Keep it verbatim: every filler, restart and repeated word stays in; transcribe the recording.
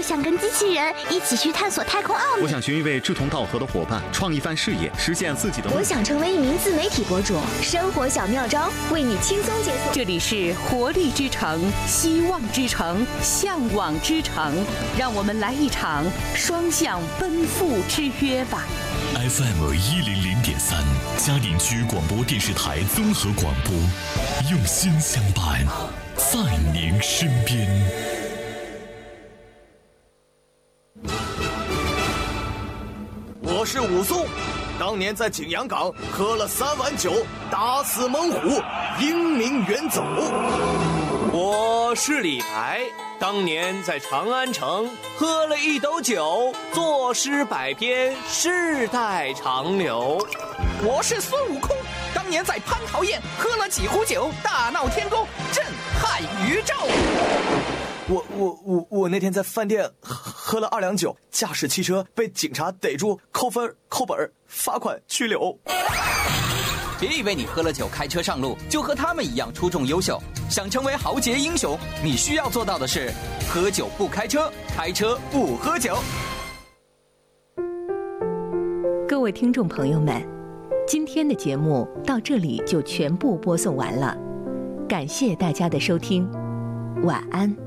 想跟机器人一起去探索太空奥秘。 我想寻一位志同道合的伙伴，创一番事业，实现自己的梦想。 我想成为一名自媒体博主，生活小妙招为你轻松解锁。 这里是活力之城、希望之城、向往之城，让我们来一场双向奔赴之约吧。 F M 一零零点三，嘉陵区广播电视台综合广播，用心相伴，在您身边。 我是武松，当年在景阳冈喝了三碗酒，打死猛虎，英名远走。 我是李白，当年在长安城喝了一斗酒，作诗百篇，世代长流。 我是孙悟空，当年在蟠桃宴喝了几壶酒，大闹天宫，震撼宇宙。 我我我我那天在饭店喝了二两酒，驾驶汽车被警察逮住，扣分扣本罚款拘留。 别以为你喝了酒开车上路就和他们一样出众优秀，想成为豪杰英雄，你需要做到的是喝酒不开车，开车不喝酒。 各位听众朋友们，今天的节目到这里就全部播送完了，感谢大家的收听，晚安。